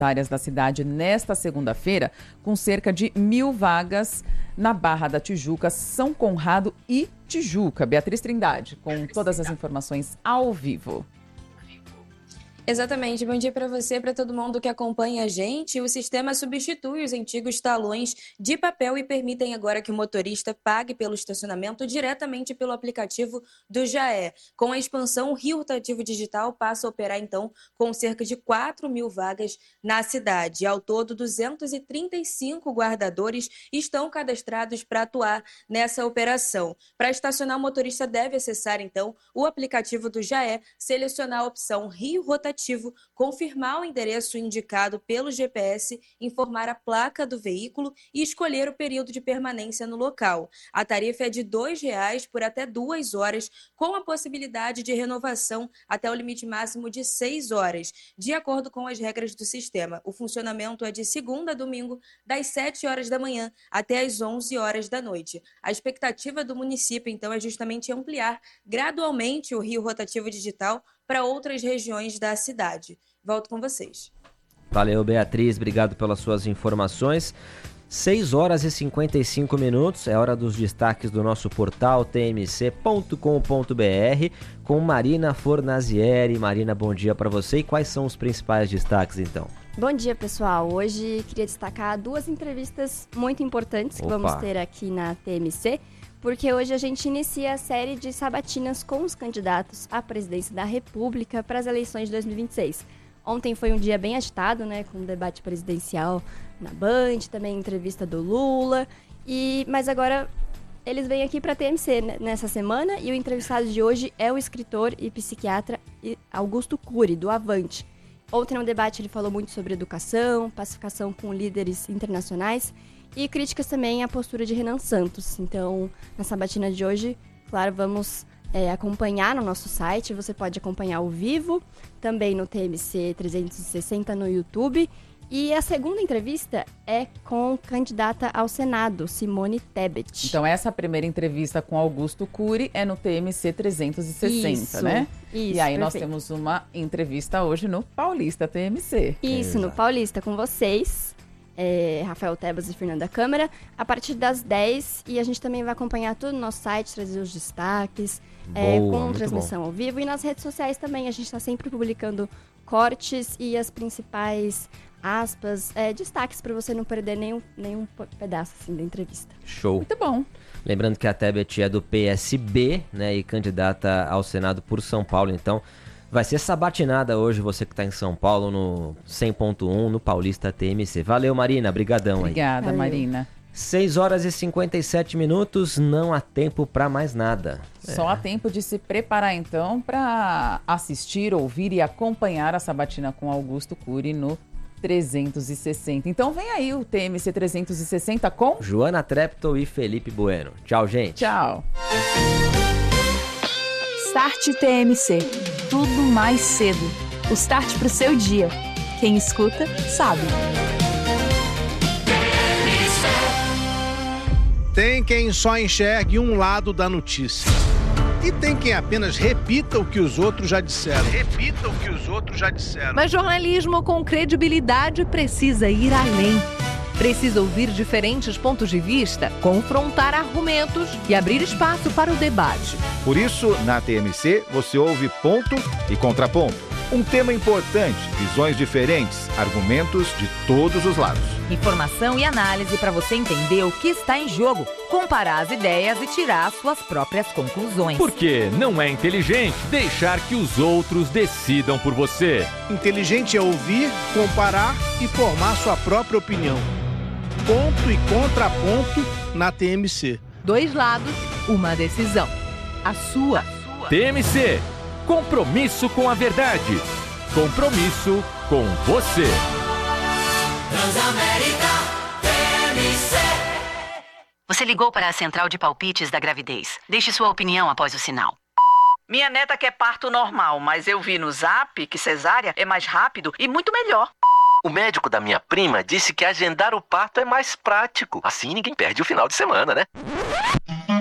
áreas da cidade nesta segunda-feira, com cerca de 1.000 vagas na Barra da Tijuca, São Conrado e Tijuca. Beatriz Trindade, com todas as informações ao vivo. Exatamente. Bom dia para você, para todo mundo que acompanha a gente. O sistema substitui os antigos talões de papel e permitem agora que o motorista pague pelo estacionamento diretamente pelo aplicativo do Jaé. Com a expansão, o Rio Rotativo Digital passa a operar, então, com cerca de 4.000 vagas na cidade. Ao todo, 235 guardadores estão cadastrados para atuar nessa operação. Para estacionar, o motorista deve acessar, então, o aplicativo do Jaé, selecionar a opção Rio Rotativo, confirmar o endereço indicado pelo GPS, informar a placa do veículo e escolher o período de permanência no local. A tarifa é de R$ 2,00 por até 2 horas, com a possibilidade de renovação até o limite máximo de 6 horas, de acordo com as regras do sistema. O funcionamento é de segunda a domingo, das 7 horas da manhã até as 11 horas da noite. A expectativa do município, então, é justamente ampliar gradualmente o Rio Rotativo Digital para outras regiões da cidade. Volto com vocês. Valeu, Beatriz. Obrigado pelas suas informações. 6 horas e 55 minutos. É hora dos destaques do nosso portal tmc.com.br com Marina Fornazieri. Marina, bom dia para você. E quais são os principais destaques, então? Bom dia, pessoal. Hoje queria destacar 2 entrevistas muito importantes que vamos ter aqui na TMC, porque hoje a gente inicia a série de sabatinas com os candidatos à presidência da República para as eleições de 2026. Ontem foi um dia bem agitado, né, com o debate presidencial na Band, também entrevista do Lula, mas agora eles vêm aqui para a TMC nessa semana e o entrevistado de hoje é o escritor e psiquiatra Augusto Cury, do Avante. Ontem no debate ele falou muito sobre educação, pacificação com líderes internacionais e críticas também à postura de Renan Santos. Então, na sabatina de hoje, claro, vamos acompanhar no nosso site. Você pode acompanhar ao vivo, também no TMC 360 no YouTube. E a segunda entrevista é com candidata ao Senado, Simone Tebet. Então, essa primeira entrevista com Augusto Cury é no TMC 360, isso, né? Isso, e aí perfeito. nós temos uma entrevista hoje no Paulista TMC. Isso, no Paulista, com vocês. Rafael Tebas e Fernanda Câmara, a partir das 10, e a gente também vai acompanhar tudo no nosso site, trazer os destaques, com transmissão ao vivo, e nas redes sociais também, a gente está sempre publicando cortes e as principais aspas, destaques para você não perder nenhum pedaço assim, da entrevista. Show. Muito bom. Lembrando que a Tebet é do PSB, né, e candidata ao Senado por São Paulo, então vai ser sabatinada hoje, você que está em São Paulo, no 100.1, no Paulista TMC. Valeu, Marina. Brigadão aí. Obrigada, Marina. 6 horas e 57 minutos, não há tempo para mais nada. Só há tempo de se preparar, então, para assistir, ouvir e acompanhar a sabatina com Augusto Cury no 360. Então vem aí o TMC 360 com Joana Treptow e Felipe Bueno. Tchau, gente. Tchau. Start TMC. Tudo mais cedo. O start pro seu dia. Quem escuta, sabe. Tem quem só enxergue um lado da notícia. E tem quem apenas repita o que os outros já disseram. Mas jornalismo com credibilidade precisa ir além. Precisa ouvir diferentes pontos de vista, confrontar argumentos e abrir espaço para o debate. Por isso, na TMC, você ouve ponto e contraponto. Um tema importante, visões diferentes, argumentos de todos os lados. Informação e análise para você entender o que está em jogo, comparar as ideias e tirar suas próprias conclusões. Porque não é inteligente deixar que os outros decidam por você. Inteligente é ouvir, comparar e formar sua própria opinião. Ponto e contraponto na TMC. 2 lados, uma decisão. A sua. TMC. Compromisso com a verdade. Compromisso com você. Transamérica TMC. Você ligou para a central de palpites da gravidez. Deixe sua opinião após o sinal. Minha neta quer parto normal, mas eu vi no Zap que cesárea é mais rápido e muito melhor. O médico da minha prima disse que agendar o parto é mais prático. Assim ninguém perde o final de semana, né?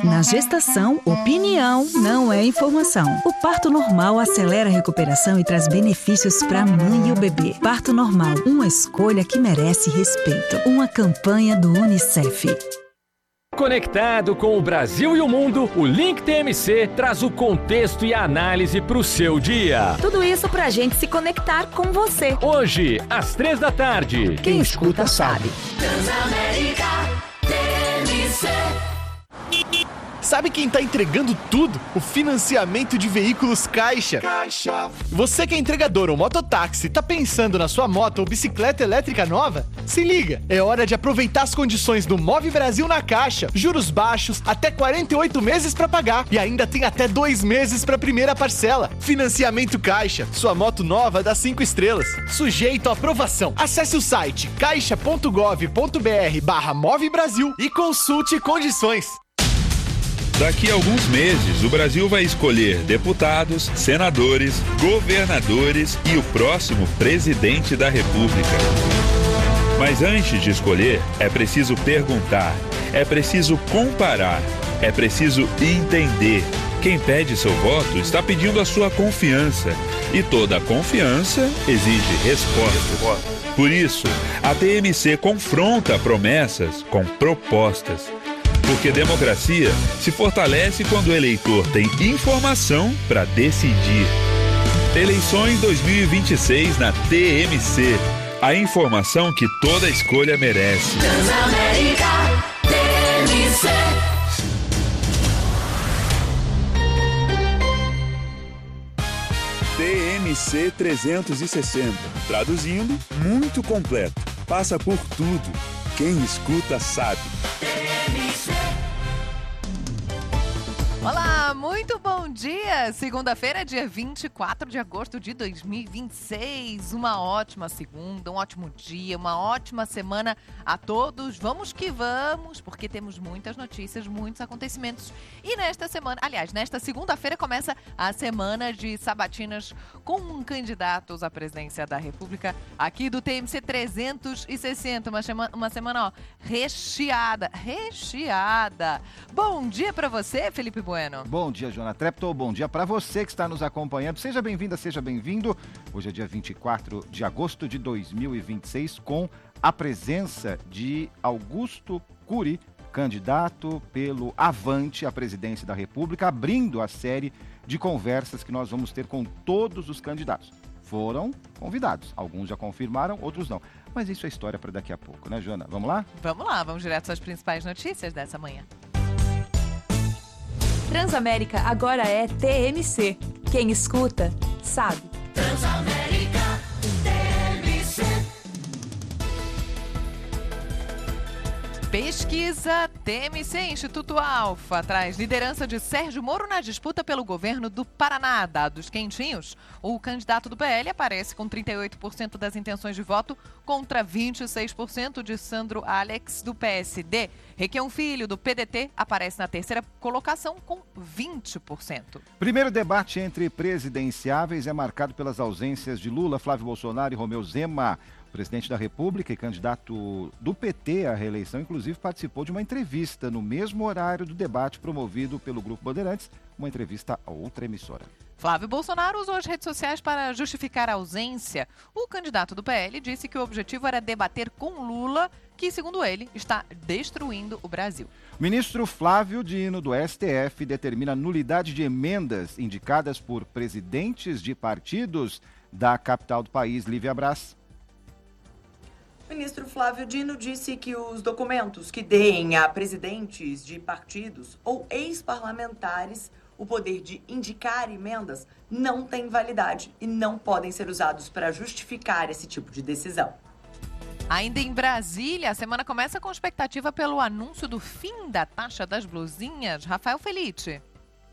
Na gestação, opinião não é informação. O parto normal acelera a recuperação e traz benefícios para a mãe e o bebê. Parto normal, uma escolha que merece respeito. Uma campanha do UNICEF. Conectado com o Brasil e o mundo, o Link TMC traz o contexto e a análise para o seu dia. Tudo isso para a gente se conectar com você. Hoje, às 15h. Quem escuta sabe. Transamérica TMC. Sabe quem está entregando tudo? O financiamento de veículos Caixa. Você que é entregador ou mototáxi, está pensando na sua moto ou bicicleta elétrica nova? Se liga, é hora de aproveitar as condições do Move Brasil na Caixa. Juros baixos, até 48 meses para pagar e ainda tem até 2 meses para a primeira parcela. Financiamento Caixa, sua moto nova dá 5 estrelas. Sujeito à aprovação. Acesse o site caixa.gov.br/Move Brasil e consulte condições. Daqui a alguns meses, o Brasil vai escolher deputados, senadores, governadores e o próximo presidente da República. Mas antes de escolher, é preciso perguntar, é preciso comparar, é preciso entender. Quem pede seu voto está pedindo a sua confiança. E toda confiança exige resposta. Por isso, a TMC confronta promessas com propostas. Porque democracia se fortalece quando o eleitor tem informação para decidir. Eleições 2026 na TMC. A informação que toda escolha merece. Transamérica TMC. TMC 360. Traduzindo, muito completo. Passa por tudo. Quem escuta sabe. Olá, muito bom dia! Segunda-feira, dia 24 de agosto de 2026. Uma ótima segunda, um ótimo dia, uma ótima semana a todos. Vamos que vamos, porque temos muitas notícias, muitos acontecimentos. E nesta semana, aliás, nesta segunda-feira começa a semana de sabatinas com candidatos à presidência da República aqui do TMC 360. Uma semana, ó, recheada. Bom dia pra você, Felipe Bueno. Bom dia, Joana Treptow. Bom dia para você que está nos acompanhando. Seja bem-vinda, seja bem-vindo. Hoje é dia 24 de agosto de 2026, com a presença de Augusto Cury, candidato pelo Avante à presidência da República, abrindo a série de conversas que nós vamos ter com todos os candidatos. Foram convidados. Alguns já confirmaram, outros não. Mas isso é história para daqui a pouco, né, Joana? Vamos lá? Vamos lá, vamos direto às principais notícias dessa manhã. Transamérica agora é TMC. Quem escuta, sabe. Transamérica TMC. Pesquisa TMC Instituto Alfa traz liderança de Sérgio Moro na disputa pelo governo do Paraná. Dados quentinhos. O candidato do PL aparece com 38% das intenções de voto contra 26% de Sandro Alex do PSD. Requião Filho, do PDT, aparece na terceira colocação com 20%. Primeiro debate entre presidenciáveis é marcado pelas ausências de Lula, Flávio Bolsonaro e Romeu Zema. O presidente da República e candidato do PT à reeleição, inclusive, participou de uma entrevista no mesmo horário do debate promovido pelo Grupo Bandeirantes, uma entrevista a outra emissora. Flávio Bolsonaro usou as redes sociais para justificar a ausência. O candidato do PL disse que o objetivo era debater com Lula, que, segundo ele, está destruindo o Brasil. O ministro Flávio Dino, do STF, determina a nulidade de emendas indicadas por presidentes de partidos da capital do país. Lívia Braz. O ministro Flávio Dino disse que os documentos que deem a presidentes de partidos ou ex-parlamentares o poder de indicar emendas não têm validade e não podem ser usados para justificar esse tipo de decisão. Ainda em Brasília, a semana começa com expectativa pelo anúncio do fim da taxa das blusinhas. Rafael Felite.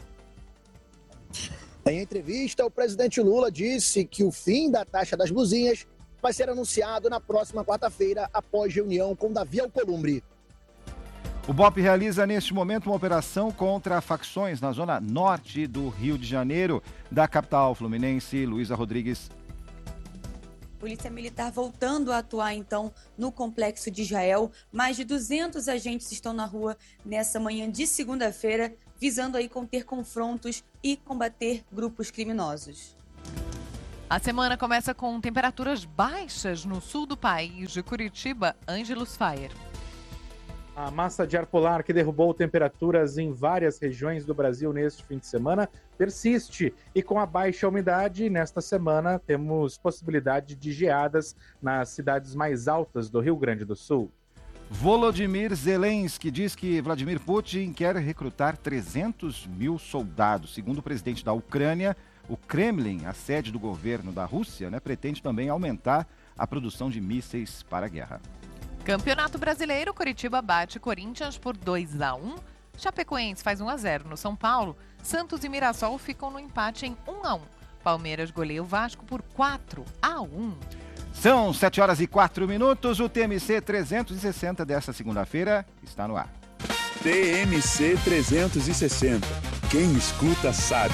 Em entrevista, o presidente Lula disse que o fim da taxa das blusinhas vai ser anunciado na próxima quarta-feira, após reunião com Davi Alcolumbre. O BOPE realiza neste momento uma operação contra facções na zona norte do Rio de Janeiro. Da capital fluminense, Luísa Rodrigues. Polícia Militar voltando a atuar, então, no Complexo de Israel. Mais de 200 agentes estão na rua nessa manhã de segunda-feira, visando aí conter confrontos e combater grupos criminosos. A semana começa com temperaturas baixas no sul do país. De Curitiba, Ângelos Fayer. A massa de ar polar que derrubou temperaturas em várias regiões do Brasil neste fim de semana persiste. E com a baixa umidade, nesta semana temos possibilidade de geadas nas cidades mais altas do Rio Grande do Sul. Volodymyr Zelensky diz que Vladimir Putin quer recrutar 300 mil soldados. Segundo o presidente da Ucrânia, o Kremlin, a sede do governo da Rússia, pretende também aumentar a produção de mísseis para a guerra. Campeonato Brasileiro, Curitiba bate Corinthians por 2-1. Chapecoense faz 1-0 no São Paulo. Santos e Mirassol ficam no empate em 1-1. Palmeiras goleia o Vasco por 4-1. São 7h04. O TMC 360 desta segunda-feira está no ar. TMC 360. Quem escuta sabe.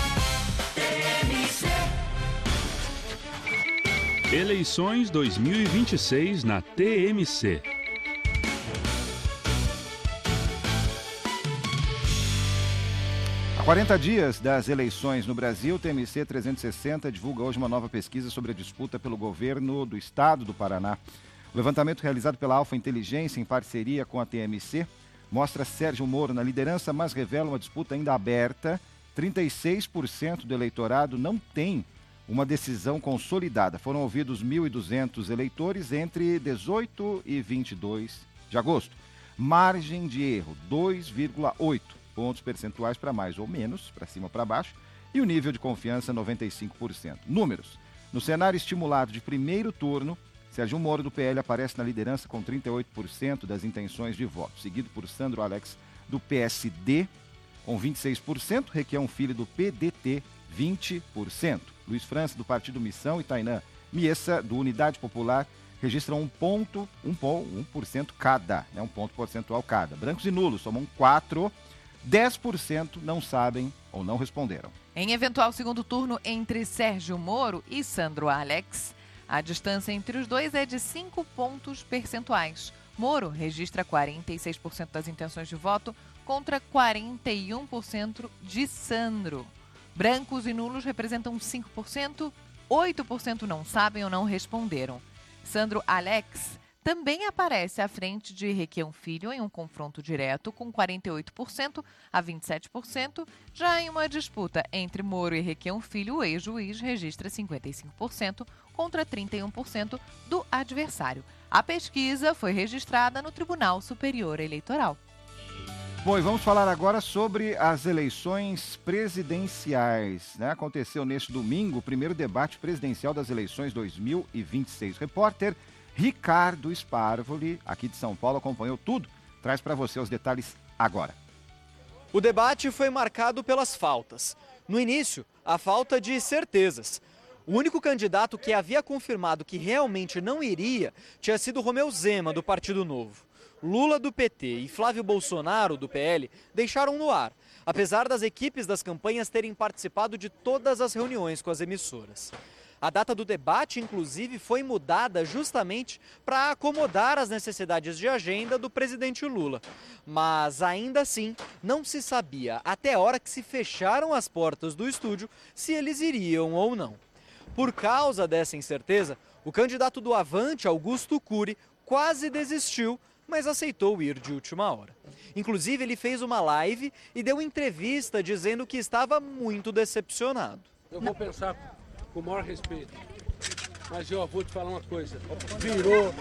Eleições 2026 na TMC. Há 40 dias das eleições no Brasil, o TMC 360 divulga hoje uma nova pesquisa sobre a disputa pelo governo do estado do Paraná. O levantamento realizado pela Alfa Inteligência em parceria com a TMC mostra Sérgio Moro na liderança, mas revela uma disputa ainda aberta. 36% do eleitorado não tem uma decisão consolidada. Foram ouvidos 1.200 eleitores entre 18 e 22 de agosto. Margem de erro, 2,8 pontos percentuais para mais ou menos, para cima ou para baixo, e o nível de confiança 95%. Números. No cenário estimulado de primeiro turno, Sérgio Moro do PL aparece na liderança com 38% das intenções de voto, seguido por Sandro Alex do PSD com 26%, Requião Filho do PDT 20%. Luiz França do Partido Missão e Tainã Miessa do Unidade Popular registram 1% cada, um ponto percentual cada. Brancos e nulos somam 4%. 10% não sabem ou não responderam. Em eventual segundo turno entre Sérgio Moro e Sandro Alex, a distância entre os dois é de 5 pontos percentuais. Moro registra 46% das intenções de voto contra 41% de Sandro. Brancos e nulos representam 5%, 8% não sabem ou não responderam. Sandro Alex também aparece à frente de Requião Filho em um confronto direto com 48% a 27%. Já em uma disputa entre Moro e Requião Filho, o ex-juiz registra 55% contra 31% do adversário. A pesquisa foi registrada no Tribunal Superior Eleitoral. Bom, e vamos falar agora sobre as eleições presidenciais. Aconteceu neste domingo o primeiro debate presidencial das eleições 2026. Repórter Ricardo Sparvoli, aqui de São Paulo, acompanhou tudo. Traz para você os detalhes agora. O debate foi marcado pelas faltas. No início, a falta de certezas. O único candidato que havia confirmado que realmente não iria tinha sido Romeu Zema, do Partido Novo. Lula, do PT, e Flávio Bolsonaro, do PL, deixaram no ar, apesar das equipes das campanhas terem participado de todas as reuniões com as emissoras. A data do debate, inclusive, foi mudada justamente para acomodar as necessidades de agenda do presidente Lula. Mas, ainda assim, não se sabia, até a hora que se fecharam as portas do estúdio, se eles iriam ou não. Por causa dessa incerteza, o candidato do Avante, Augusto Cury, quase desistiu, mas aceitou ir de última hora. Inclusive, ele fez uma live e deu entrevista dizendo que estava muito decepcionado. Eu vou pensar com o maior respeito, mas eu vou te falar uma coisa, virou,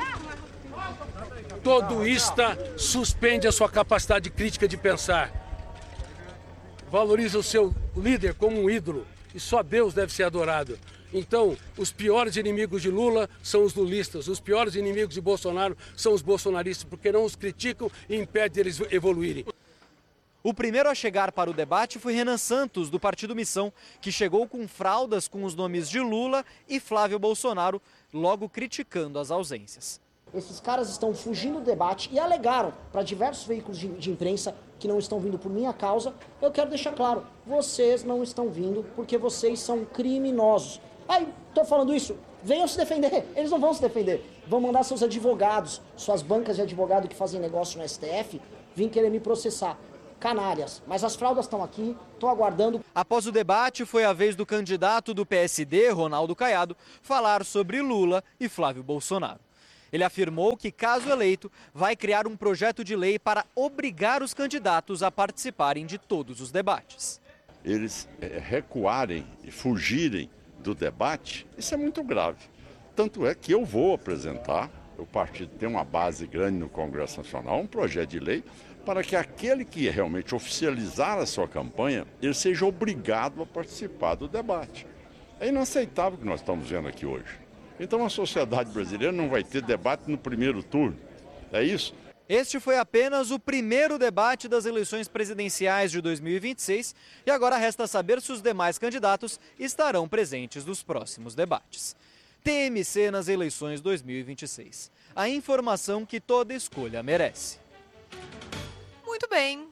todoísta suspende a sua capacidade crítica de pensar, valoriza o seu líder como um ídolo, e só Deus deve ser adorado. Então, os piores inimigos de Lula são os lulistas, os piores inimigos de Bolsonaro são os bolsonaristas, porque não os criticam e impedem eles evoluírem. O primeiro a chegar para o debate foi Renan Santos, do Partido Missão, que chegou com fraldas com os nomes de Lula e Flávio Bolsonaro, logo criticando as ausências. Esses caras estão fugindo do debate e alegaram para diversos veículos de imprensa que não estão vindo por minha causa. Eu quero deixar claro, vocês não estão vindo porque vocês são criminosos. Aí, estou falando isso Venham se defender. Eles não vão se defender. Vão mandar seus advogados, suas bancas de advogado que fazem negócio no STF, vir querer me processar. Canárias. Mas as fraldas estão aqui, estou aguardando. Após o debate, foi a vez do candidato do PSD, Ronaldo Caiado, falar sobre Lula e Flávio Bolsonaro. Ele afirmou que, caso eleito, vai criar um projeto de lei para obrigar os candidatos a participarem de todos os debates. Eles recuarem e fugirem do debate, isso é muito grave. Tanto é que eu vou apresentar, o partido tem uma base grande no Congresso Nacional, um projeto de lei para que aquele que realmente oficializar a sua campanha, ele seja obrigado a participar do debate. É inaceitável o que nós estamos vendo aqui hoje. Então a sociedade brasileira não vai ter debate no primeiro turno. É isso? Este foi apenas o primeiro debate das eleições presidenciais de 2026 e agora resta saber se os demais candidatos estarão presentes nos próximos debates. TMC nas eleições 2026. A informação que toda escolha merece. Muito bem.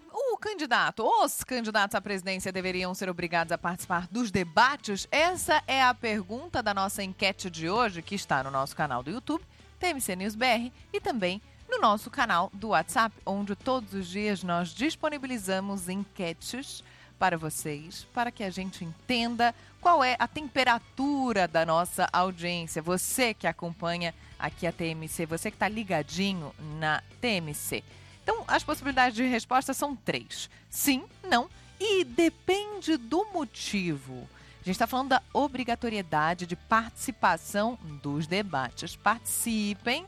Os candidatos à presidência deveriam ser obrigados a participar dos debates? Essa é a pergunta da nossa enquete de hoje, que está no nosso canal do YouTube, TMC News BR, e também no nosso canal do WhatsApp, onde todos os dias nós disponibilizamos enquetes para vocês, para que a gente entenda qual é a temperatura da nossa audiência. Você que acompanha aqui a TMC, você que está ligadinho na TMC. Então, as possibilidades de resposta são 3. Sim, não e depende do motivo. A gente está falando da obrigatoriedade de participação dos debates. Participem.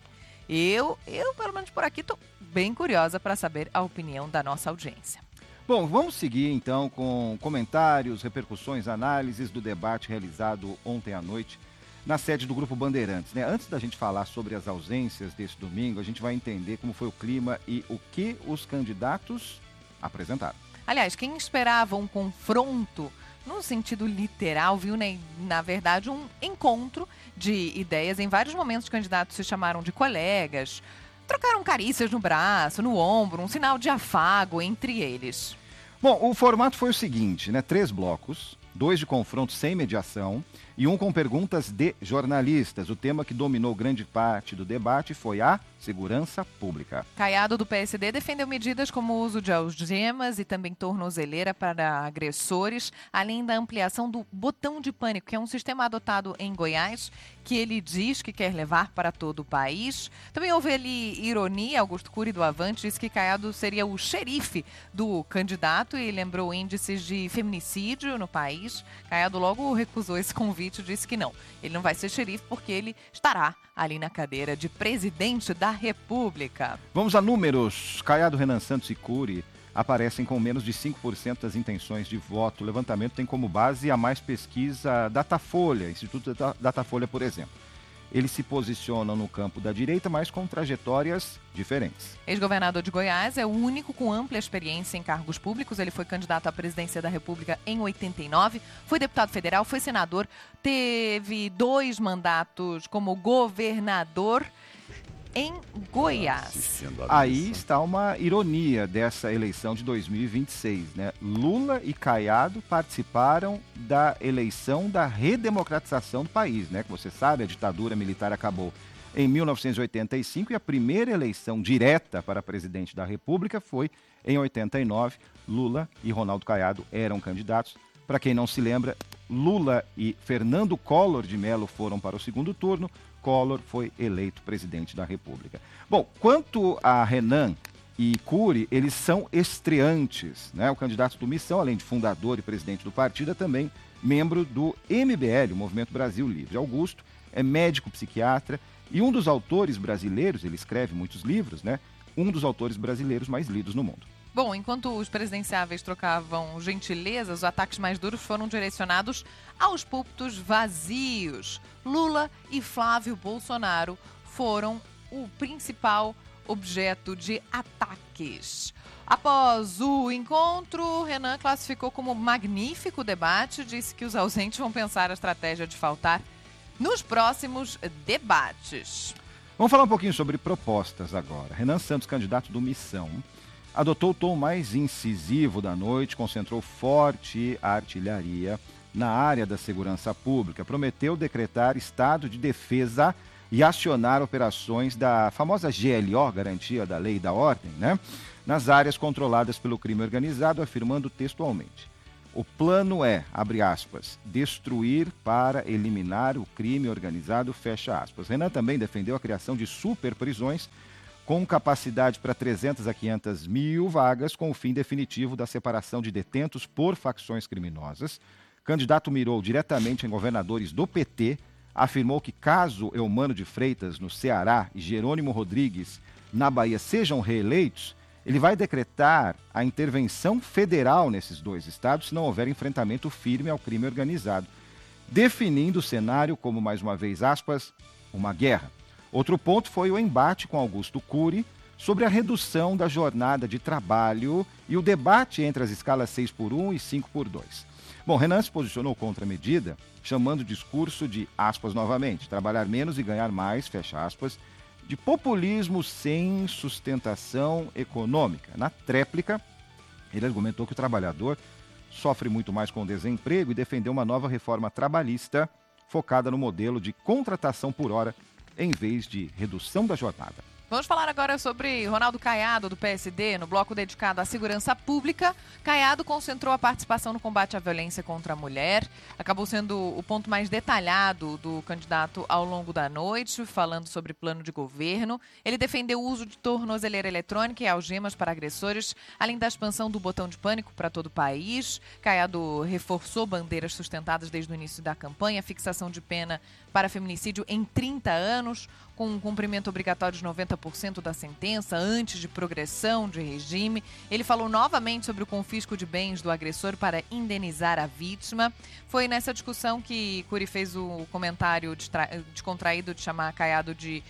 Eu pelo menos por aqui, estou bem curiosa para saber a opinião da nossa audiência. Bom, vamos seguir então com comentários, repercussões, análises do debate realizado ontem à noite na sede do Grupo Bandeirantes, né? Antes da gente falar sobre as ausências desse domingo, a gente vai entender como foi o clima e o que os candidatos apresentaram. Aliás, quem esperava um confronto no sentido literal, viu, né, na verdade, um encontro de ideias. Em vários momentos, os candidatos se chamaram de colegas, trocaram carícias no braço, no ombro, um sinal de afago entre eles. Bom, o formato foi o seguinte, né? 3 blocos, 2 de confronto sem mediação e 1 com perguntas de jornalistas. O tema que dominou grande parte do debate foi a segurança pública. Caiado, do PSD, defendeu medidas como o uso de algemas e também tornozeleira para agressores, além da ampliação do botão de pânico, que é um sistema adotado em Goiás, que ele diz que quer levar para todo o país. Também houve ali ironia. Augusto Cury, do Avante, disse que Caiado seria o xerife do candidato e lembrou índices de feminicídio no país. Caiado logo recusou esse convite e disse que não. Ele não vai ser xerife porque ele estará ali na cadeira de presidente da República. Vamos a números. Caiado, Renan Santos e Cury aparecem com menos de 5% das intenções de voto. O levantamento tem como base a mais pesquisa Datafolha, Instituto Datafolha, por exemplo. Eles se posicionam no campo da direita, mas com trajetórias diferentes. Ex-governador de Goiás é o único com ampla experiência em cargos públicos. Ele foi candidato à presidência da República em 89, foi deputado federal, foi senador, teve 2 mandatos como governador em Goiás. Aí está uma ironia dessa eleição de 2026, né? Lula e Caiado participaram da eleição da redemocratização do país, né? Que você sabe, a ditadura militar acabou em 1985 e a primeira eleição direta para presidente da República foi em 89. Lula e Ronaldo Caiado eram candidatos. Para quem não se lembra, Lula e Fernando Collor de Mello foram para o segundo turno. Collor foi eleito presidente da República. Bom, quanto a Renan e Cury, eles são estreantes, né? O candidato do Missão, além de fundador e presidente do partido, é também membro do MBL, o Movimento Brasil Livre. Augusto é médico psiquiatra e um dos autores brasileiros, ele escreve muitos livros, né? Um dos autores brasileiros mais lidos no mundo. Bom, enquanto os presidenciáveis trocavam gentilezas, os ataques mais duros foram direcionados aos púlpitos vazios. Lula e Flávio Bolsonaro foram o principal objeto de ataques. Após o encontro, Renan classificou como magnífico o debate, disse que os ausentes vão pensar a estratégia de faltar nos próximos debates. Vamos falar um pouquinho sobre propostas agora. Renan Santos, candidato do Missão, adotou o tom mais incisivo da noite, concentrou forte a artilharia na área da segurança pública. Prometeu decretar estado de defesa e acionar operações da famosa GLO, Garantia da Lei e da Ordem, né? Nas áreas controladas pelo crime organizado, afirmando textualmente: o plano é, abre aspas, destruir para eliminar o crime organizado, fecha aspas. Renan também defendeu a criação de superprisões com capacidade para 300 a 500 mil vagas, com o fim definitivo da separação de detentos por facções criminosas. O candidato mirou diretamente em governadores do PT, afirmou que caso Eumano de Freitas, no Ceará, e Jerônimo Rodrigues, na Bahia, sejam reeleitos, ele vai decretar a intervenção federal nesses dois estados se não houver enfrentamento firme ao crime organizado, definindo o cenário como, mais uma vez, aspas, uma guerra. Outro ponto foi o embate com Augusto Cury sobre a redução da jornada de trabalho e o debate entre as escalas 6x1 e 5x2. Bom, Renan se posicionou contra a medida, chamando o discurso de, aspas novamente, trabalhar menos e ganhar mais, fecha aspas, de populismo sem sustentação econômica. Na tréplica, ele argumentou que o trabalhador sofre muito mais com o desemprego e defendeu uma nova reforma trabalhista focada no modelo de contratação por hora em vez de redução da jornada. Vamos falar agora sobre Ronaldo Caiado, do PSD, no bloco dedicado à segurança pública. Caiado concentrou a participação no combate à violência contra a mulher. Acabou sendo o ponto mais detalhado do candidato ao longo da noite, falando sobre plano de governo. Ele defendeu o uso de tornozeleira eletrônica e algemas para agressores, além da expansão do botão de pânico para todo o país. Caiado reforçou bandeiras sustentadas desde o início da campanha, a fixação de pena para feminicídio em 30 anos, com um cumprimento obrigatório de 90% da sentença, antes de progressão de regime. Ele falou novamente sobre o confisco de bens do agressor para indenizar a vítima. Foi nessa discussão que Cury fez o comentário descontraído de chamar Caiado de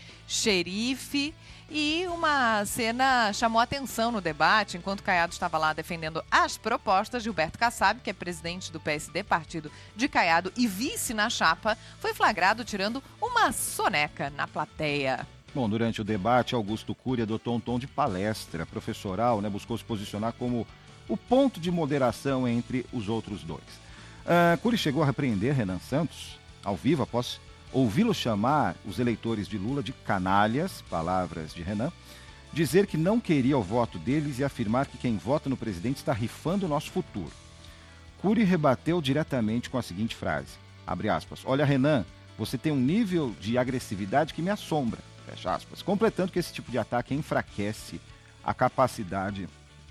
xerife. E uma cena chamou a atenção no debate. Enquanto Caiado estava lá defendendo as propostas, Gilberto Kassab, que é presidente do PSD, partido de Caiado, e vice na chapa, foi flagrado tirando uma soneca na plateia. Bom, durante o debate, Augusto Cury adotou um tom de palestra professoral, né? Buscou se posicionar como o ponto de moderação entre os outros dois. Cury chegou a repreender Renan Santos, ao vivo, após ouvi-lo chamar os eleitores de Lula de canalhas, palavras de Renan, dizer que não queria o voto deles e afirmar que quem vota no presidente está rifando o nosso futuro. Cury rebateu diretamente com a seguinte frase, abre aspas, olha Renan, você tem um nível de agressividade que me assombra, fecha aspas, completando que esse tipo de ataque enfraquece a capacidade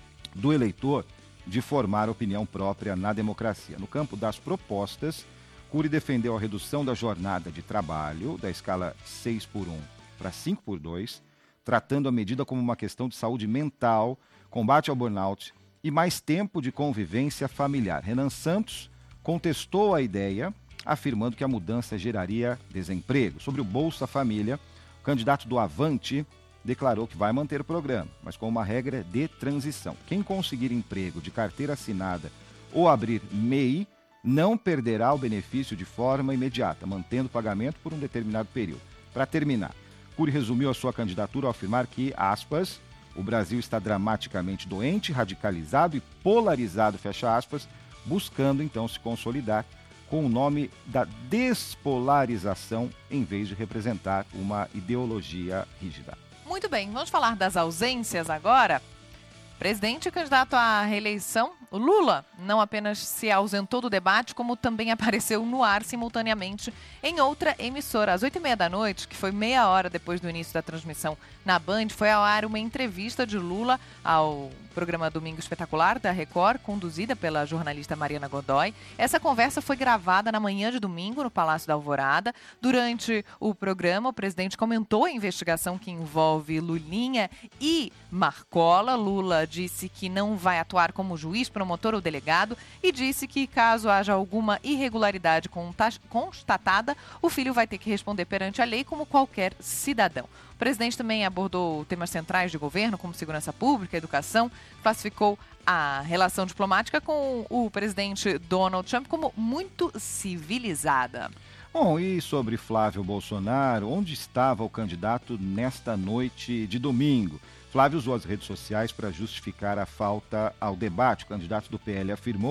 do eleitor de formar opinião própria na democracia. No campo das propostas, Cury defendeu a redução da jornada de trabalho da escala 6x1 para 5x2, tratando a medida como uma questão de saúde mental, combate ao burnout e mais tempo de convivência familiar. Renan Santos contestou a ideia, afirmando que a mudança geraria desemprego. Sobre o Bolsa Família, o candidato do Avante declarou que vai manter o programa, mas com uma regra de transição. Quem conseguir emprego de carteira assinada ou abrir MEI não perderá o benefício de forma imediata, mantendo o pagamento por um determinado período. Para terminar, Cury resumiu a sua candidatura ao afirmar que, aspas, o Brasil está dramaticamente doente, radicalizado e polarizado, fecha aspas, buscando então se consolidar com o nome da despolarização em vez de representar uma ideologia rígida. Muito bem, vamos falar das ausências agora. Presidente e candidato à reeleição, o Lula não apenas se ausentou do debate, como também apareceu no ar simultaneamente em outra emissora. Às 8h30 da noite, que foi meia hora depois do início da transmissão na Band, foi ao ar uma entrevista de Lula ao programa Domingo Espetacular da Record, conduzida pela jornalista Mariana Godoy. Essa conversa foi gravada na manhã de domingo no Palácio da Alvorada. Durante o programa, o presidente comentou a investigação que envolve Lulinha e Marcola. Lula disse que não vai atuar como juiz, promotor ou delegado e disse que, caso haja alguma irregularidade constatada, o filho vai ter que responder perante a lei como qualquer cidadão. O presidente também abordou temas centrais de governo, como segurança pública, educação, classificou a relação diplomática com o presidente Donald Trump como muito civilizada. Bom, e sobre Flávio Bolsonaro, onde estava o candidato nesta noite de domingo? Flávio usou as redes sociais para justificar a falta ao debate. O candidato do PL afirmou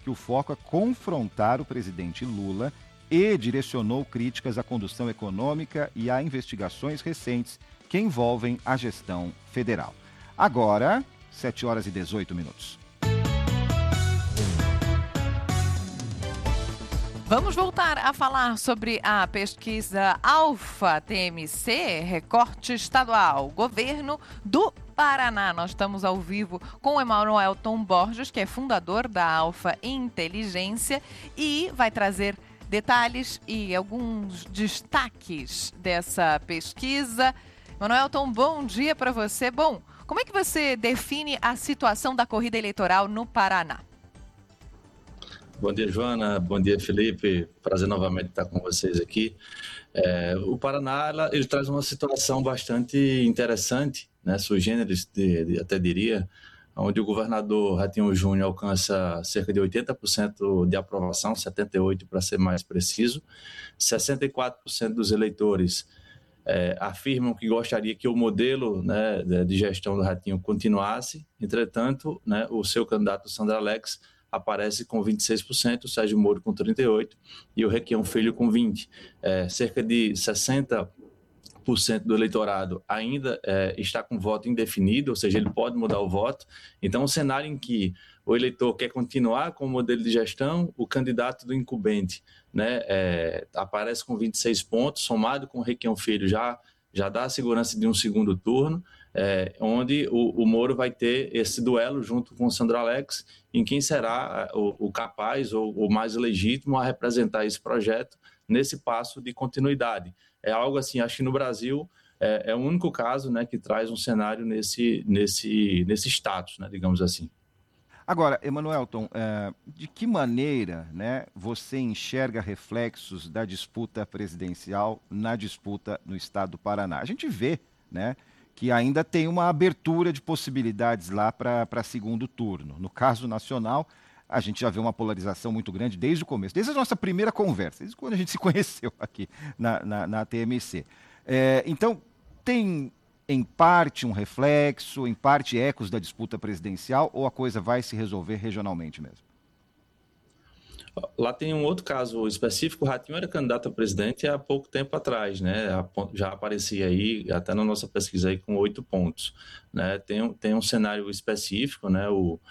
que o foco é confrontar o presidente Lula e direcionou críticas à condução econômica e a investigações recentes que envolvem a gestão federal. Agora, 7h18. Vamos voltar a falar sobre a pesquisa Alfa TMC, recorte estadual, governo do Paraná. Nós estamos ao vivo com o Emanuelton Borges, que é fundador da Alfa Inteligência e vai trazer detalhes e alguns destaques dessa pesquisa. Emanuelton, bom dia para você. Bom, como é que você define a situação da corrida eleitoral no Paraná? Bom dia, Joana. Bom dia, Felipe. Prazer novamente estar com vocês aqui. O Paraná ele traz uma situação bastante interessante, né, sui generis, até diria, onde o governador Ratinho Júnior alcança cerca de 80% de aprovação, 78% para ser mais preciso. 64% dos eleitores afirmam que gostaria que o modelo, né, de gestão do Ratinho continuasse. Entretanto, né, o seu candidato, Sandro Alex, aparece com 26%, o Sérgio Moro com 38% e o Requião Filho com 20%. Cerca de 60% do eleitorado ainda está com voto indefinido, ou seja, ele pode mudar o voto. Então, um cenário em que o eleitor quer continuar com o modelo de gestão, o candidato do incumbente, né, aparece com 26 pontos, somado com o Requião Filho já dá a segurança de um segundo turno, onde o Moro vai ter esse duelo junto com o Sandro Alex, em quem será o capaz ou o mais legítimo a representar esse projeto nesse passo de continuidade. É algo assim, acho que no Brasil é o único caso, né, que traz um cenário nesse status, né, digamos assim. Agora, Emanuelton, de que maneira, né, você enxerga reflexos da disputa presidencial na disputa no estado do Paraná? A gente vê, né, que ainda tem uma abertura de possibilidades lá para segundo turno. No caso nacional, a gente já vê uma polarização muito grande desde o começo, desde a nossa primeira conversa, desde quando a gente se conheceu aqui na TMC. Então, tem em parte um reflexo, em parte ecos da disputa presidencial, ou a coisa vai se resolver regionalmente mesmo? Lá tem um outro caso específico. O Ratinho era candidato a presidente há pouco tempo atrás, né? Já aparecia aí, até na nossa pesquisa, aí, com 8 pontos. Né? Tem um cenário específico, né?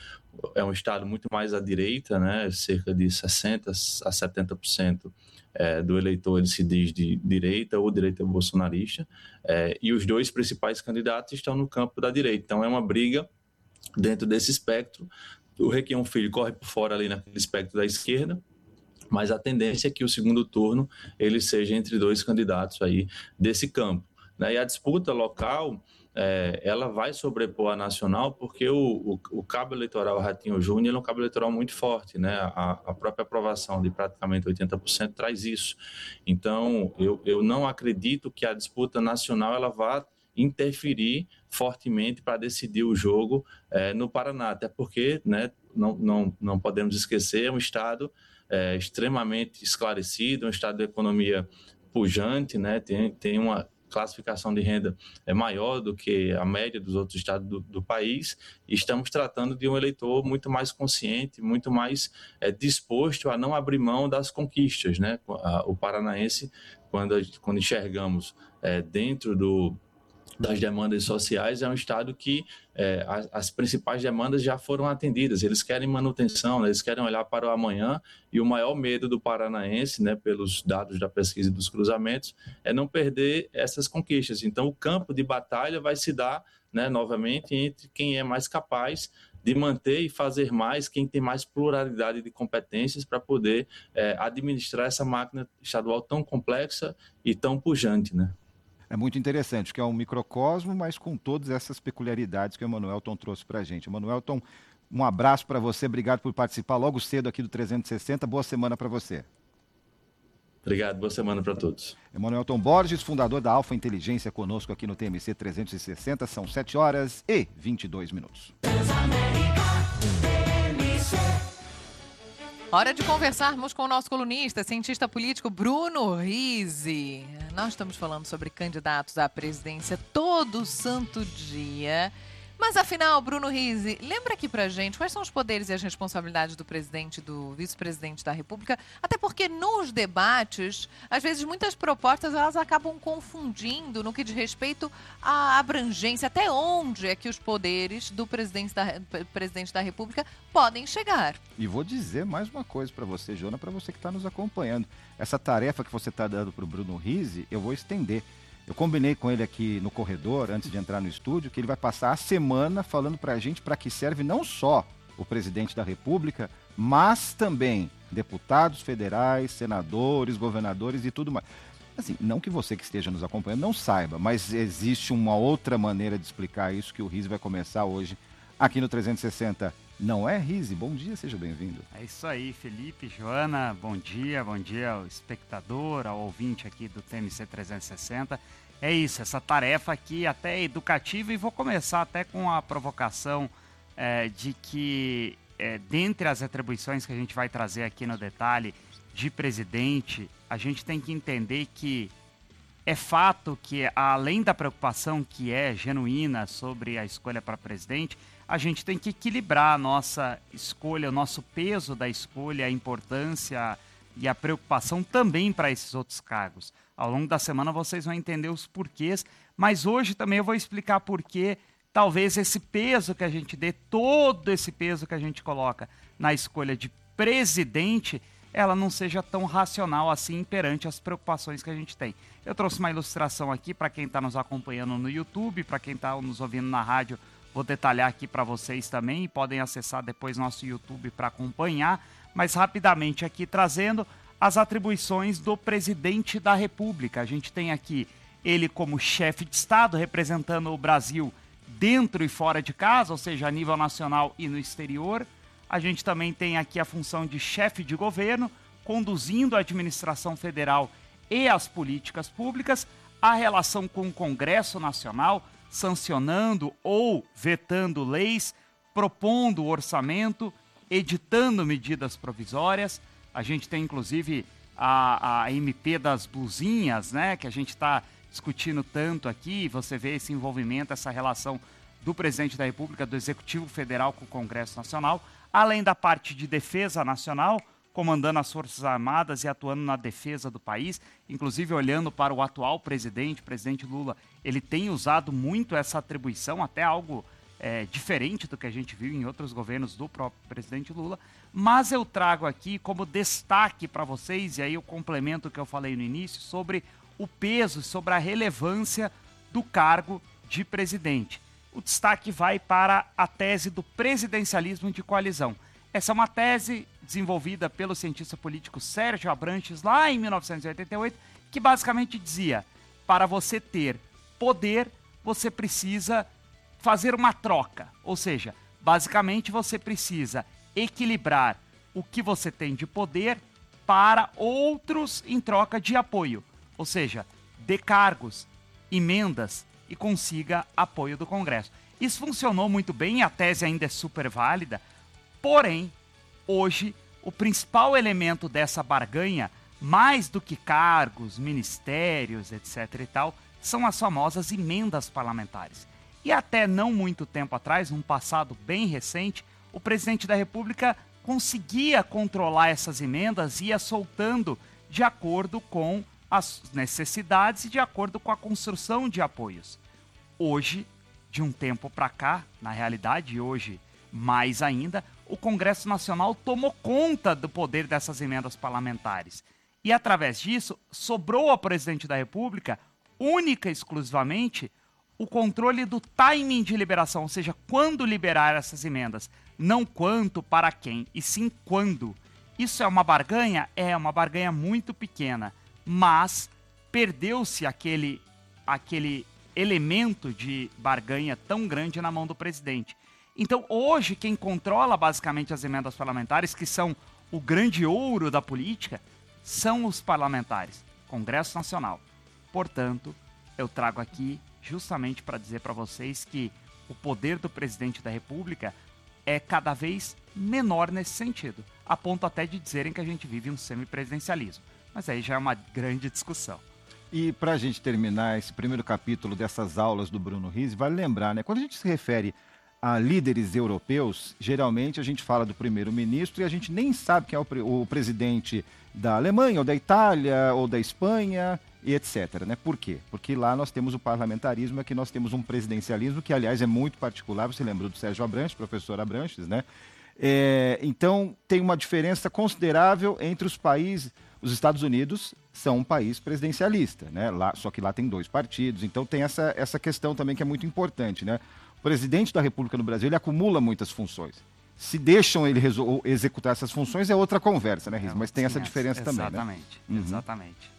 É um estado muito mais à direita, né? Cerca de 60% a 70% do eleitor ele se diz de direita ou direita bolsonarista, e os dois principais candidatos estão no campo da direita. Então é uma briga dentro desse espectro. O Requião Filho corre por fora ali naquele espectro da esquerda, mas a tendência é que o segundo turno ele seja entre dois candidatos aí desse campo. Né? E a disputa local, ela vai sobrepor a nacional, porque o cabo eleitoral Ratinho Júnior é um cabo eleitoral muito forte, né? A própria aprovação de praticamente 80% traz isso. Então, eu não acredito que a disputa nacional ela vá interferir fortemente para decidir o jogo no Paraná, até porque, né, não podemos esquecer, é um estado extremamente esclarecido, um estado de economia pujante, né, tem uma classificação de renda maior do que a média dos outros estados do país, e estamos tratando de um eleitor muito mais consciente, muito mais disposto a não abrir mão das conquistas, né? O paranaense, quando enxergamos dentro das demandas sociais, é um estado que as principais demandas já foram atendidas. Eles querem manutenção, né? Eles querem olhar para o amanhã, e o maior medo do paranaense, né, pelos dados da pesquisa e dos cruzamentos, é não perder essas conquistas. Então, o campo de batalha vai se dar, né, novamente entre quem é mais capaz de manter e fazer mais, quem tem mais pluralidade de competências para poder administrar essa máquina estadual tão complexa e tão pujante, né? É muito interessante, que é um microcosmo, mas com todas essas peculiaridades que o Emanuelton trouxe para a gente. Emanuelton, um abraço para você, obrigado por participar logo cedo aqui do 360, boa semana para você. Obrigado, boa semana para todos. Emanuelton Borges, fundador da Alfa Inteligência, conosco aqui no TMC 360, são 7h22. Hora de conversarmos com o nosso colunista, cientista político Bruno Rizzi. Nós estamos falando sobre candidatos à presidência todo santo dia, Mas afinal, Bruno Rizzi, lembra aqui pra gente quais são os poderes e as responsabilidades do presidente e do vice-presidente da República? Até porque nos debates, às vezes muitas propostas elas acabam confundindo no que diz respeito à abrangência, até onde é que os poderes do presidente da República podem chegar. E vou dizer mais uma coisa para você, Jona, para você que está nos acompanhando. Essa tarefa que você está dando para o Bruno Rizzi, eu vou estender. Eu combinei com ele aqui no corredor, antes de entrar no estúdio, que ele vai passar a semana falando para a gente para que serve não só o presidente da República, mas também deputados federais, senadores, governadores e tudo mais. Assim, não que você que esteja nos acompanhando não saiba, mas existe uma outra maneira de explicar isso que o Rizzi vai começar hoje aqui no 360. Não é, Rizzi? Bom dia, seja bem-vindo. É isso aí, Felipe, Joana, bom dia ao espectador, ao ouvinte aqui do TMC 360. É isso, essa tarefa aqui até é educativa, e vou começar até com a provocação de que, dentre as atribuições que a gente vai trazer aqui no detalhe de presidente, a gente tem que entender que é fato que, além da preocupação que é genuína sobre a escolha para presidente, a gente tem que equilibrar a nossa escolha, o nosso peso da escolha, a importância e a preocupação também para esses outros cargos. Ao longo da semana vocês vão entender os porquês, mas hoje também eu vou explicar por que talvez esse peso que a gente dê, todo esse peso que a gente coloca na escolha de presidente, ela não seja tão racional assim perante as preocupações que a gente tem. Eu trouxe uma ilustração aqui para quem está nos acompanhando no YouTube, para quem está nos ouvindo na rádio, vou detalhar aqui para vocês também, e podem acessar depois nosso YouTube para acompanhar, mas rapidamente aqui trazendo as atribuições do presidente da República. A gente tem aqui ele como chefe de Estado, representando o Brasil dentro e fora de casa, ou seja, a nível nacional e no exterior. A gente também tem aqui a função de chefe de governo, conduzindo a administração federal e as políticas públicas, a relação com o Congresso Nacional, sancionando ou vetando leis, propondo orçamento, editando medidas provisórias. A gente tem, inclusive, a MP das blusinhas, né, que a gente está discutindo tanto aqui. Você vê esse envolvimento, essa relação do presidente da República, do Executivo Federal com o Congresso Nacional, além da parte de defesa nacional, comandando as Forças Armadas e atuando na defesa do país, inclusive olhando para o atual presidente, o presidente Lula, ele tem usado muito essa atribuição, até algo diferente do que a gente viu em outros governos do próprio presidente Lula, mas eu trago aqui como destaque para vocês, e aí eu complemento o que eu falei no início, sobre o peso, sobre a relevância do cargo de presidente. O destaque vai para a tese do presidencialismo de coalizão. Essa é uma tese desenvolvida pelo cientista político Sérgio Abrantes lá em 1988, que basicamente dizia: para você ter poder, você precisa fazer uma troca. Ou seja, basicamente você precisa equilibrar o que você tem de poder para outros em troca de apoio. Ou seja, dê cargos, emendas e consiga apoio do Congresso. Isso funcionou muito bem, a tese ainda é super válida, porém, hoje, o principal elemento dessa barganha, mais do que cargos, ministérios, etc. e tal, são as famosas emendas parlamentares. E até não muito tempo atrás, num passado bem recente, o presidente da República conseguia controlar essas emendas e ia soltando de acordo com as necessidades e de acordo com a construção de apoios. Hoje, de um tempo para cá, na realidade, hoje mais ainda, o Congresso Nacional tomou conta do poder dessas emendas parlamentares. E, através disso, sobrou ao presidente da República, única e exclusivamente, o controle do timing de liberação, ou seja, quando liberar essas emendas. Não quanto, para quem, e sim quando. Isso é uma barganha? É uma barganha muito pequena, mas perdeu-se aquele elemento de barganha tão grande na mão do presidente. Então, hoje, quem controla basicamente as emendas parlamentares, que são o grande ouro da política, são os parlamentares, Congresso Nacional. Portanto, eu trago aqui justamente para dizer para vocês que o poder do presidente da República é cada vez menor nesse sentido, a ponto até de dizerem que a gente vive um semipresidencialismo. Mas aí já é uma grande discussão. E para a gente terminar esse primeiro capítulo dessas aulas do Bruno Rizzi, vale lembrar, né? Quando a gente se refere a líderes europeus, geralmente a gente fala do primeiro-ministro e a gente nem sabe quem é o presidente da Alemanha, ou da Itália, ou da Espanha, e etc. Né? Por quê? Porque lá nós temos o parlamentarismo, aqui nós temos um presidencialismo, que aliás é muito particular, você lembrou do Sérgio Abranches, professor Abranches, né? Então tem uma diferença considerável entre os países. Os Estados Unidos são um país presidencialista, né? Só que lá tem 2 partidos, então tem essa questão também que é muito importante, né? O presidente da República no Brasil, ele acumula muitas funções. Se deixam ele executar essas funções é outra conversa, né, Rizzi? Mas tem essa diferença também, né? Exatamente, exatamente.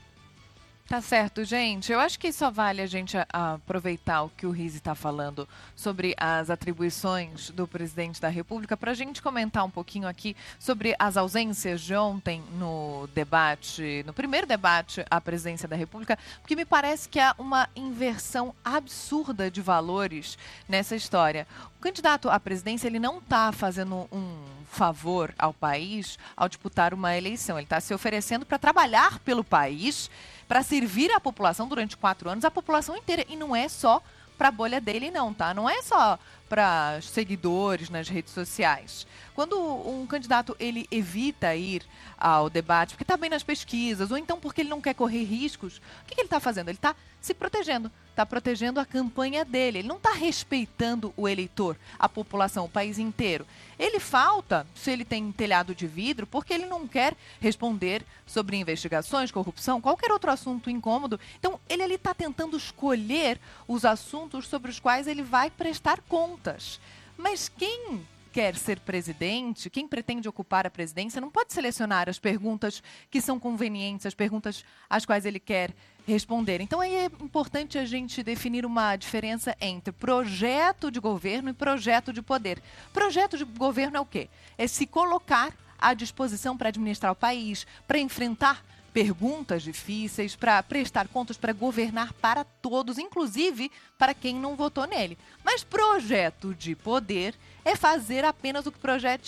Tá certo, gente. Eu acho que só vale a gente aproveitar o que o Rizzi está falando sobre as atribuições do presidente da República para a gente comentar um pouquinho aqui sobre as ausências de ontem no debate, no primeiro debate à presidência da República, porque me parece que há uma inversão absurda de valores nessa história. O candidato à presidência, ele não está fazendo um favor ao país ao disputar uma eleição. Ele está se oferecendo para trabalhar pelo país, para servir a população durante 4 anos, a população inteira. E não é só para a bolha dele, não, tá? Não é só para seguidores nas redes sociais. Quando um candidato ele evita ir ao debate porque está bem nas pesquisas, ou então porque ele não quer correr riscos, o que ele está fazendo? Ele está se protegendo, está protegendo a campanha dele. Ele não está respeitando o eleitor, a população, o país inteiro. Ele falta, se ele tem telhado de vidro, porque ele não quer responder sobre investigações, corrupção, qualquer outro assunto incômodo. Então, ele ali está tentando escolher os assuntos sobre os quais ele vai prestar contas. Mas quem quer ser presidente, quem pretende ocupar a presidência, não pode selecionar as perguntas que são convenientes, as perguntas às quais ele quer responder. Então, aí é importante a gente definir uma diferença entre projeto de governo e projeto de poder. Projeto de governo é o quê? É se colocar à disposição para administrar o país, para enfrentar perguntas difíceis, para prestar contas, para governar para todos, inclusive para quem não votou nele. Mas projeto de poder é fazer apenas o que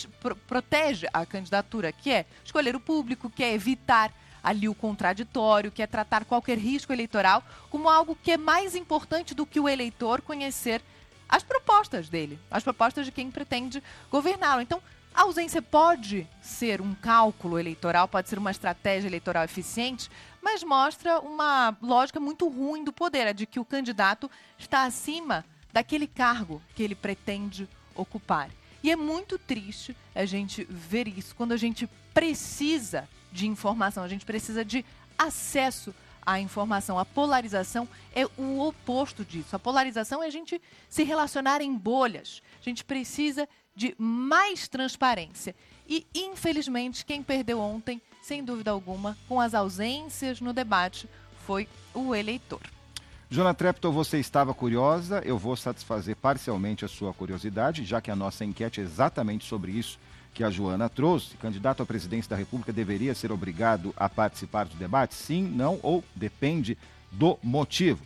protege a candidatura, que é escolher o público, que é evitar ali o contraditório, que é tratar qualquer risco eleitoral como algo que é mais importante do que o eleitor conhecer as propostas dele, as propostas de quem pretende governá-lo. Então, a ausência pode ser um cálculo eleitoral, pode ser uma estratégia eleitoral eficiente, mas mostra uma lógica muito ruim do poder, a de que o candidato está acima daquele cargo que ele pretende ocupar. E é muito triste a gente ver isso quando a gente precisa de informação, a gente precisa de acesso à informação. A polarização é o oposto disso. A polarização é a gente se relacionar em bolhas. A gente precisa de mais transparência. E, infelizmente, quem perdeu ontem, sem dúvida alguma, com as ausências no debate, foi o eleitor. Joana Treptow, você estava curiosa, eu vou satisfazer parcialmente a sua curiosidade, já que a nossa enquete é exatamente sobre isso que a Joana trouxe. Candidato à presidência da República deveria ser obrigado a participar do debate? Sim, não ou depende do motivo.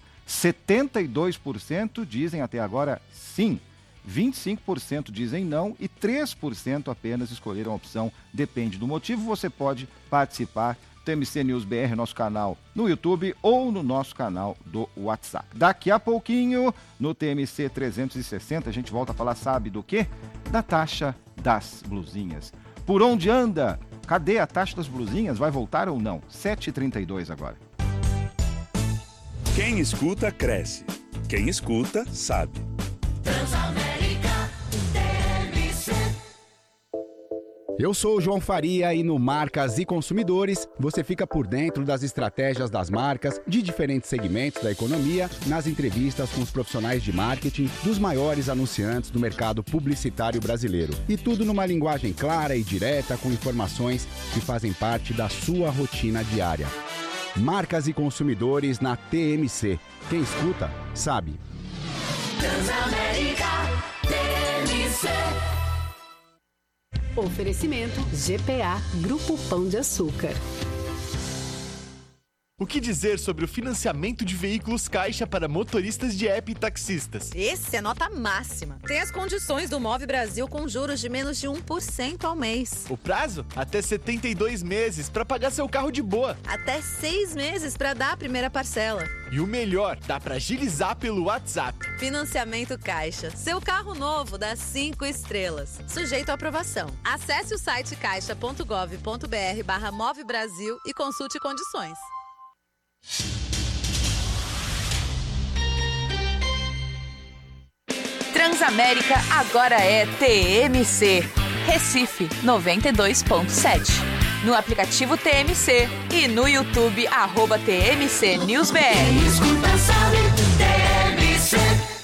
72% dizem até agora sim. 25% dizem não e 3% apenas escolheram a opção depende do motivo. Você pode participar do TMC News BR, nosso canal no YouTube ou no nosso canal do WhatsApp. Daqui a pouquinho, no TMC 360, a gente volta a falar, sabe do quê? Da taxa das blusinhas. Por onde anda? Cadê a taxa das blusinhas? Vai voltar ou não? 7h32 agora. Quem escuta, cresce. Quem escuta, sabe. Transamérica TMC. Eu sou o João Faria e no Marcas e Consumidores você fica por dentro das estratégias das marcas de diferentes segmentos da economia, nas entrevistas com os profissionais de marketing dos maiores anunciantes do mercado publicitário brasileiro. E tudo numa linguagem clara e direta com informações que fazem parte da sua rotina diária. Marcas e Consumidores na TMC. Quem escuta, sabe. Transamérica TMC. Oferecimento GPA Grupo Pão de Açúcar. O que dizer sobre o financiamento de veículos Caixa para motoristas de app e taxistas? Esse é nota máxima. Tem as condições do Move Brasil com juros de menos de 1% ao mês. O prazo? Até 72 meses para pagar seu carro de boa. Até 6 meses para dar a primeira parcela. E o melhor, dá para agilizar pelo WhatsApp. Financiamento Caixa. Seu carro novo dá 5 estrelas. Sujeito à aprovação. Acesse o site caixa.gov.br/Move Brasil e consulte condições. Transamérica agora é TMC. Recife 92.7. No aplicativo TMC e no YouTube @TMC NewsBR. Escuta, sabe, TMC.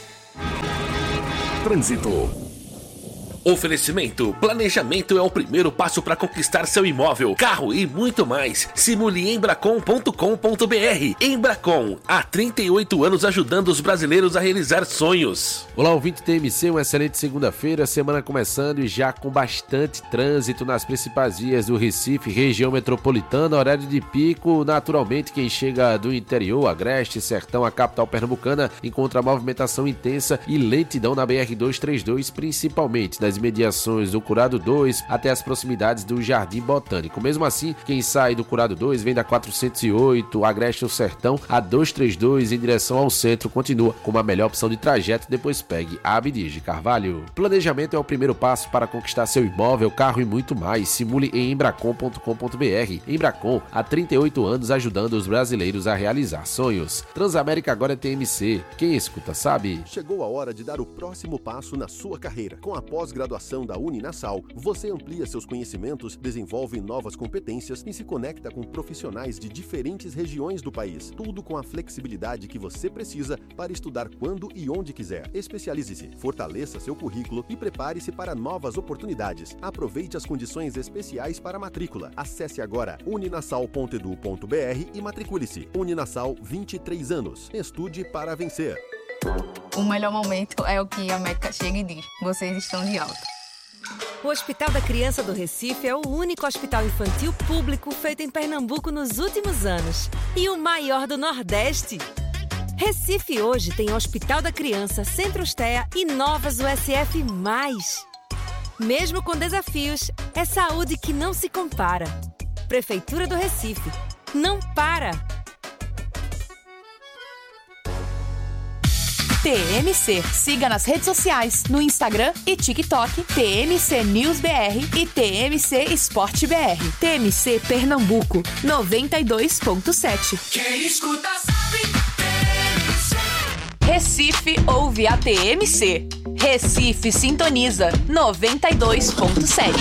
Trânsito. Oferecimento. Planejamento é o primeiro passo para conquistar seu imóvel, carro e muito mais. Simule em Embracon.com.br. Embracon, há 38 anos ajudando os brasileiros a realizar sonhos. Olá, ouvinte TMC, uma excelente segunda-feira, semana começando e já com bastante trânsito nas principais vias do Recife, região metropolitana, horário de pico. Naturalmente, quem chega do interior, Agreste, Sertão, a capital pernambucana, encontra movimentação intensa e lentidão na BR-232, principalmente das imediações do Curado 2 até as proximidades do Jardim Botânico. Mesmo assim, quem sai do Curado 2 vem da 408, Agreste ou Sertão, a 232 em direção ao centro, continua com uma melhor opção de trajeto, depois pegue a Abdias de Carvalho. Planejamento é o primeiro passo para conquistar seu imóvel, carro e muito mais. Simule em embracon.com.br. Embracon, há 38 anos ajudando os brasileiros a realizar sonhos. Transamérica agora é TMC. Quem escuta sabe. Chegou a hora de dar o próximo passo na sua carreira. Com a pós-graduação da Uninasal, você amplia seus conhecimentos, desenvolve novas competências e se conecta com profissionais de diferentes regiões do país. Tudo com a flexibilidade que você precisa para estudar quando e onde quiser. Especialize-se, fortaleça seu currículo e prepare-se para novas oportunidades. Aproveite as condições especiais para a matrícula. Acesse agora uninasal.edu.br e matricule-se. Uninasal, 23 anos. Estude para vencer. O melhor momento é o que a Meca chega e diz: vocês estão de alta. O Hospital da Criança do Recife é o único hospital infantil público feito em Pernambuco nos últimos anos e o maior do Nordeste. Recife hoje tem Hospital da Criança, Centro Estea e novas USF+. Mesmo com desafios, é saúde que não se compara. Prefeitura do Recife. Não para! TMC. Siga nas redes sociais, no Instagram e TikTok, TMC News BR e TMC Esporte BR. TMC Pernambuco, 92.7. Quem escuta sabe, TMC. Recife ouve a TMC. Recife sintoniza, 92.7.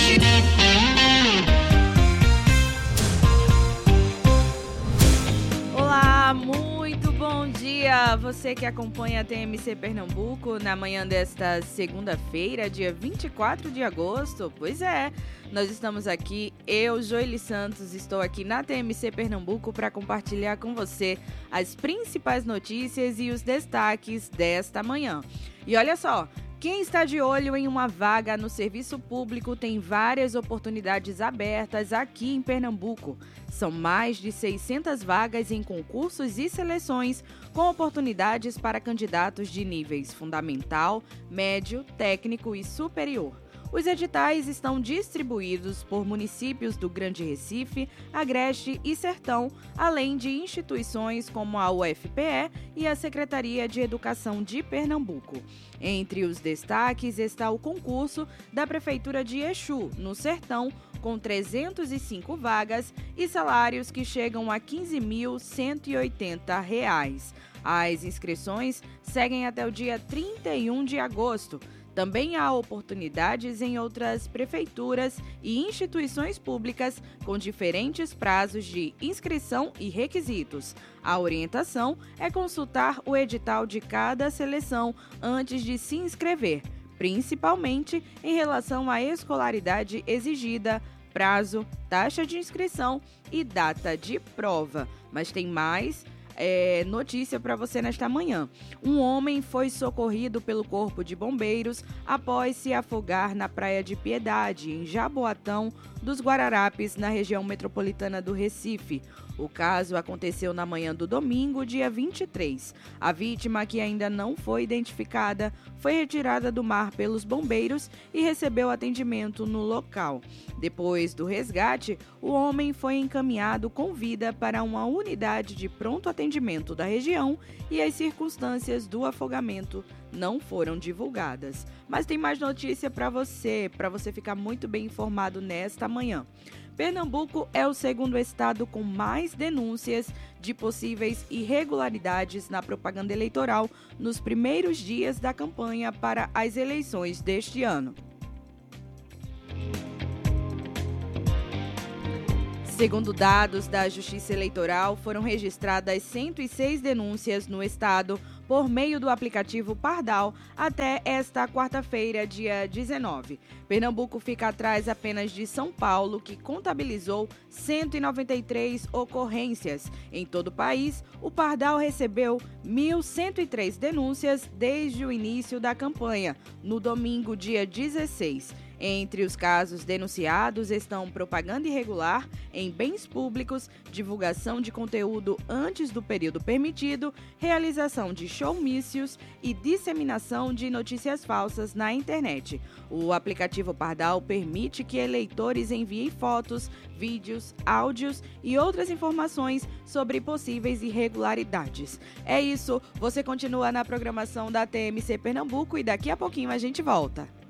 Olá, muito bom dia! Você que acompanha a TMC Pernambuco na manhã desta segunda-feira, dia 24 de agosto. Pois é, nós estamos aqui, eu, Joeli Santos, estou aqui na TMC Pernambuco para compartilhar com você as principais notícias e os destaques desta manhã. E olha só, quem está de olho em uma vaga no serviço público tem várias oportunidades abertas aqui em Pernambuco. São mais de 600 vagas em concursos e seleções, com oportunidades para candidatos de níveis fundamental, médio, técnico e superior. Os editais estão distribuídos por municípios do Grande Recife, Agreste e Sertão, além de instituições como a UFPE e a Secretaria de Educação de Pernambuco. Entre os destaques está o concurso da Prefeitura de Exu, no Sertão, com 305 vagas e salários que chegam a R$ 15.180. As inscrições seguem até o dia 31 de agosto. Também há oportunidades em outras prefeituras e instituições públicas com diferentes prazos de inscrição e requisitos. A orientação é consultar o edital de cada seleção antes de se inscrever, principalmente em relação à escolaridade exigida, prazo, taxa de inscrição e data de prova. Mas tem mais notícia para você nesta manhã. Um homem foi socorrido pelo Corpo de Bombeiros após se afogar na Praia de Piedade, em Jaboatão dos Guararapes, na região metropolitana do Recife. O caso aconteceu na manhã do domingo, dia 23. A vítima, que ainda não foi identificada, foi retirada do mar pelos bombeiros e recebeu atendimento no local. Depois do resgate, o homem foi encaminhado com vida para uma unidade de pronto atendimento da região e as circunstâncias do afogamento não foram divulgadas. Mas tem mais notícia para você ficar muito bem informado nesta manhã. Pernambuco é o segundo estado com mais denúncias de possíveis irregularidades na propaganda eleitoral nos primeiros dias da campanha para as eleições deste ano. Segundo dados da Justiça Eleitoral, foram registradas 106 denúncias no estado por meio do aplicativo Pardal até esta quarta-feira, dia 19. Pernambuco fica atrás apenas de São Paulo, que contabilizou 193 ocorrências. Em todo o país, o Pardal recebeu 1.103 denúncias desde o início da campanha, no domingo, dia 16. Entre os casos denunciados estão propaganda irregular em bens públicos, divulgação de conteúdo antes do período permitido, realização de showmícios e disseminação de notícias falsas na internet. O aplicativo Pardal permite que eleitores enviem fotos, vídeos, áudios e outras informações sobre possíveis irregularidades. É isso, você continua na programação da TMC Pernambuco e daqui a pouquinho a gente volta.